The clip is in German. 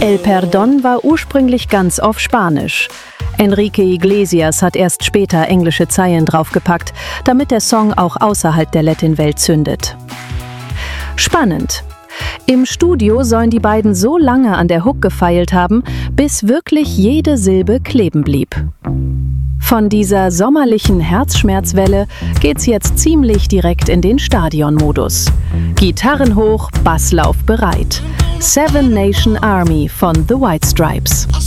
El Perdón war ursprünglich ganz auf Spanisch. Enrique Iglesias hat erst später englische Zeilen draufgepackt, damit der Song auch außerhalb der Latin-Welt zündet. Spannend. Im Studio sollen die beiden so lange an der Hook gefeilt haben, bis wirklich jede Silbe kleben blieb. Von dieser sommerlichen Herzschmerzwelle geht's jetzt ziemlich direkt in den Stadionmodus. Gitarren hoch, Basslauf bereit. Seven Nation Army von The White Stripes.